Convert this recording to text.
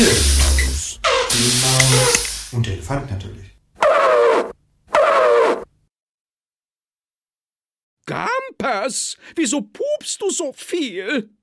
Hier ist Markus, die Maus und der Elefant natürlich. Gampers, wieso pupst du so viel?